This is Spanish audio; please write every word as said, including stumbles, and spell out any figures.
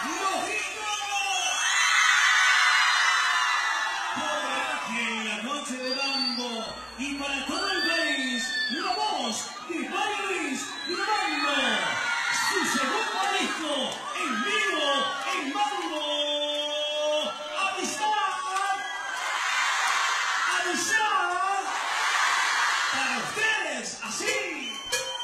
En la noche de Bambo y para todos.